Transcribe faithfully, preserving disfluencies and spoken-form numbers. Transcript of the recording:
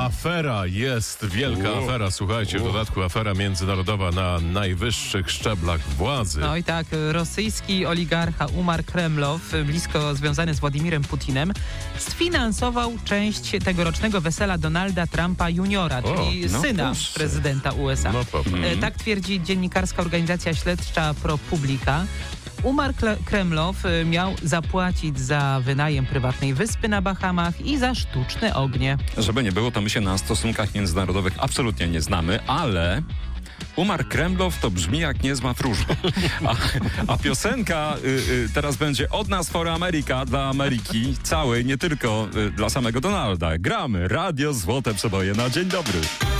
Afera jest, wielka Wow. afera. Słuchajcie, w Wow. dodatku afera międzynarodowa na najwyższych szczeblach władzy. No i tak, rosyjski oligarcha Umar Kremlow, blisko związany z Władimirem Putinem, sfinansował część tegorocznego wesela Donalda Trumpa juniora, czyli no syna proszę. prezydenta U S A. No popatrz. E, Tak twierdzi dziennikarska organizacja śledcza ProPublica. Umar Kle- Kremlow y, miał zapłacić za wynajem prywatnej wyspy na Bahamach i za sztuczne ognie. Żeby nie było, to my się na stosunkach międzynarodowych absolutnie nie znamy, ale Umar Kremlow to brzmi jak niezła wróżba. A, a piosenka y, y, teraz będzie od nas for America, dla Ameryki całej, nie tylko y, dla samego Donalda. Gramy Radio Złote Przeboje na dzień dobry.